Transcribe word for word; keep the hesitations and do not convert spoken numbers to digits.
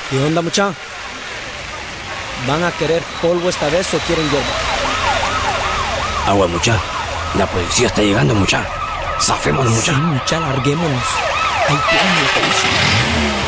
¿Qué onda, mucha? ¿Van a querer polvo esta vez o quieren hierba? Agua, mucha. La policía está llegando, mucha. Zafémonos, mucha. Sí, mucha, larguémonos. Ahí viene la policía.